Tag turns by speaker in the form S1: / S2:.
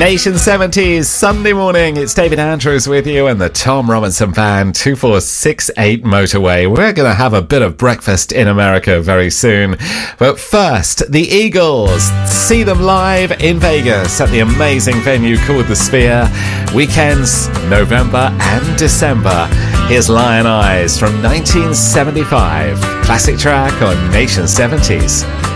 S1: Nation 70s, Sunday morning. It's David Andrews with you and the Tom Robinson Band, 2468 Motorway. We're going to have a bit of breakfast in America very soon. But first, the Eagles. See them live in Vegas at the amazing venue called The Sphere. Weekends, November and December. Here's Lion Eyes from 1975. Classic track on Nation 70s.